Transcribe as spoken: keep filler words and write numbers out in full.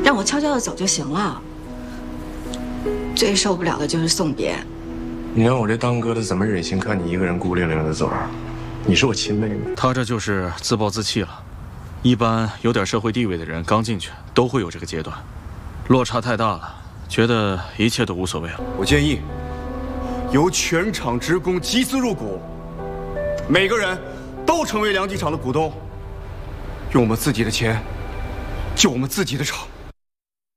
让我悄悄的走就行了。最受不了的就是送别。 你让我这当哥的怎么忍心看你一个人孤零零的走啊？你是我亲妹妹。 他这就是自暴自弃了。一般有点社会地位的人刚进去都会有这个阶段，落差太大了，觉得一切都无所谓了。 我建议由全厂职工集资入股，每个人都成为良机厂的股东，用我们自己的钱救我们自己的厂。